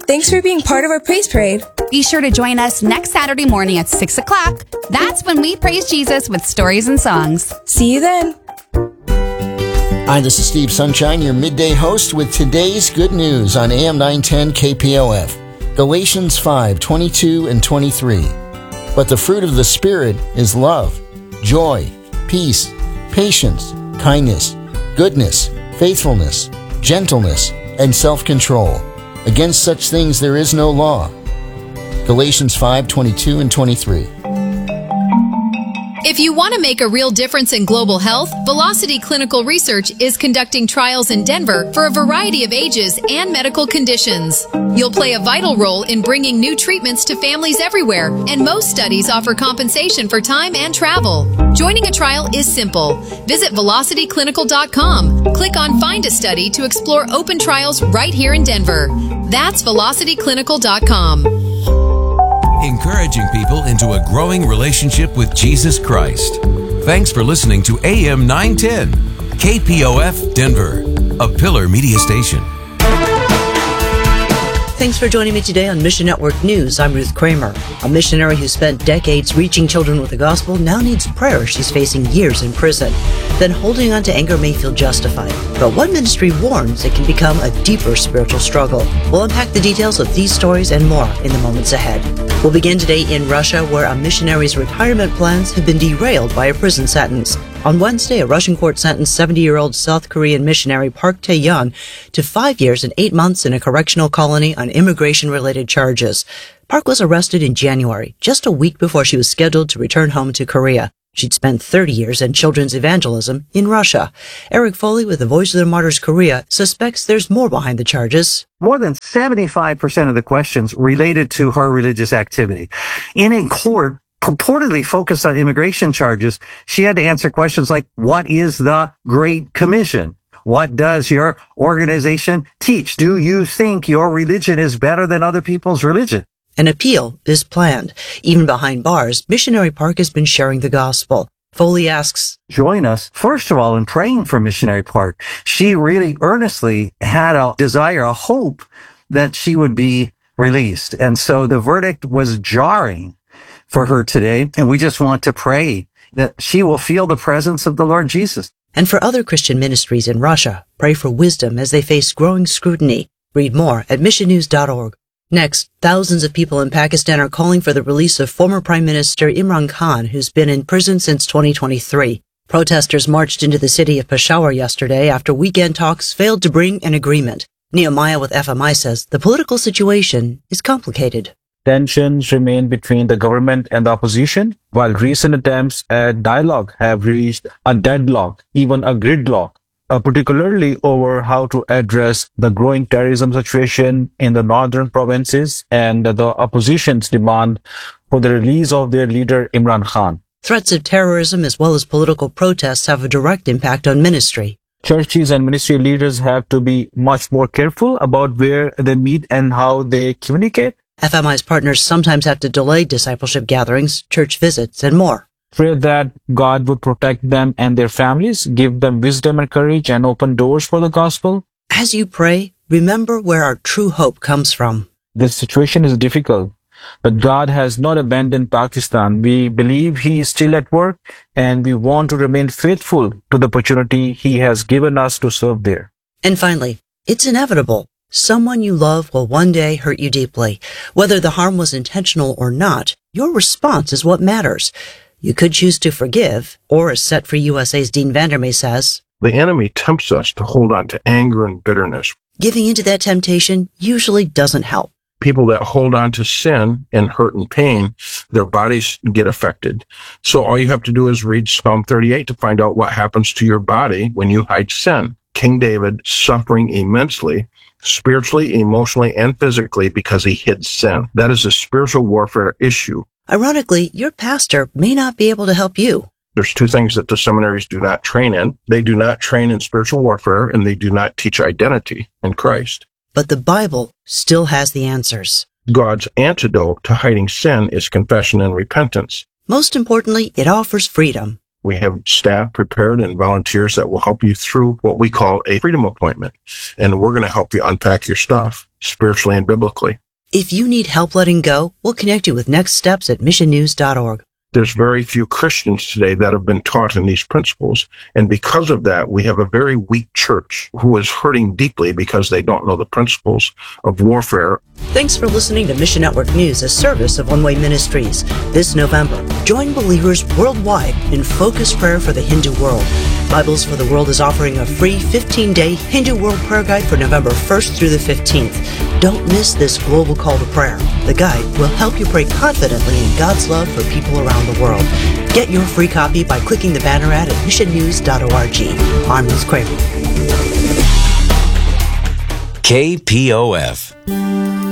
Thanks for being part of our praise parade. Be sure to join us next Saturday morning at 6 o'clock. That's when we praise Jesus with stories and songs. See you then. Hi, this is Steve Sunshine, your midday host with today's good news on AM 910 KPOF. Galatians 5:22 and 23. But the fruit of the Spirit is love, joy, peace, patience, kindness, goodness, faithfulness, gentleness, and self-control. Against such things there is no law. Galatians 5:22 and 23. If you want to make a real difference in global health, Velocity Clinical Research is conducting trials in Denver for a variety of ages and medical conditions. You'll play a vital role in bringing new treatments to families everywhere, and most studies offer compensation for time and travel. Joining a trial is simple. Visit velocityclinical.com. Click on Find a Study to explore open trials right here in Denver. That's velocityclinical.com. Encouraging people into a growing relationship with Jesus Christ. Thanks for listening to AM 910, KPOF Denver, a Pillar Media station. Thanks for joining me today on Mission Network News. I'm Ruth Kramer. A missionary who spent decades reaching children with the gospel now needs prayer. She's facing years in prison. Then holding on to anger may feel justified. But one ministry warns it can become a deeper spiritual struggle. We'll unpack the details of these stories and more in the moments ahead. We'll begin today in Russia, where a missionary's retirement plans have been derailed by a prison sentence. On Wednesday, a Russian court sentenced 70-year-old South Korean missionary Park Tae-yeon to 5 years and 8 months in a correctional colony on immigration-related charges. Park was arrested in January, just a week before she was scheduled to return home to Korea. She'd spent 30 years in children's evangelism in Russia. Eric Foley with the Voice of the Martyrs Korea suspects there's more behind the charges. More than 75% of the questions related to her religious activity. In a court purportedly focused on immigration charges, she had to answer questions like, what is the Great Commission? What does your organization teach? Do you think your religion is better than other people's religion? An appeal is planned. Even behind bars, Missionary Park has been sharing the gospel. Foley asks, join us, first of all, in praying for Missionary Park. She really earnestly had a desire, a hope that she would be released. And so the verdict was jarring for her today. And we just want to pray that she will feel the presence of the Lord Jesus. And for other Christian ministries in Russia, pray for wisdom as they face growing scrutiny. Read more at missionnews.org. Next, thousands of people in Pakistan are calling for the release of former Prime Minister Imran Khan, who's been in prison since 2023. Protesters marched into the city of Peshawar yesterday after weekend talks failed to bring an agreement. Nehemiah with FMI says the political situation is complicated. Tensions remain between the government and the opposition, while recent attempts at dialogue have reached a deadlock, even a gridlock, particularly over how to address the growing terrorism situation in the northern provinces and the opposition's demand for the release of their leader Imran Khan. Threats of terrorism as well as political protests have a direct impact on ministry. Churches and ministry leaders have to be much more careful about where they meet and how they communicate. FMI's partners sometimes have to delay discipleship gatherings, church visits, and more. Pray that God would protect them and their families, give them wisdom and courage, and open doors for the gospel. As you pray, remember where our true hope comes from. This situation is difficult, but God has not abandoned Pakistan. We believe He is still at work, and we want to remain faithful to the opportunity He has given us to serve there. And finally, it's inevitable. Someone you love will one day hurt you deeply. Whether the harm was intentional or not, your response is what matters. You could choose to forgive, or as Set Free USA's Dean Vandermeer says, the enemy tempts us to hold on to anger and bitterness. Giving into that temptation usually doesn't help. People that hold on to sin and hurt and pain, their bodies get affected. So all you have to do is read Psalm 38 to find out what happens to your body when you hide sin. King David suffering immensely, spiritually, emotionally, and physically because he hid sin. That is a spiritual warfare issue. Ironically, your pastor may not be able to help you. There's two things that the seminaries do not train in. They do not train in spiritual warfare, and they do not teach identity in Christ. But the Bible still has the answers. God's antidote to hiding sin is confession and repentance. Most importantly, it offers freedom. We have staff prepared and volunteers that will help you through what we call a freedom appointment. And we're going to help you unpack your stuff spiritually and biblically. If you need help letting go, we'll connect you with Next Steps at missionnews.org. There's very few Christians today that have been taught in these principles. And because of that, we have a very weak church who is hurting deeply because they don't know the principles of warfare. Thanks for listening to Mission Network News, a service of One Way Ministries. This November, join believers worldwide in focused prayer for the Hindu world. Bibles for the World is offering a free 15-day Hindu World Prayer Guide for November 1st through the 15th. Don't miss this global call to prayer. The guide will help you pray confidently in God's love for people around the world. Get your free copy by clicking the banner ad at missionnews.org. I'm Ruth Kramer. KPOF.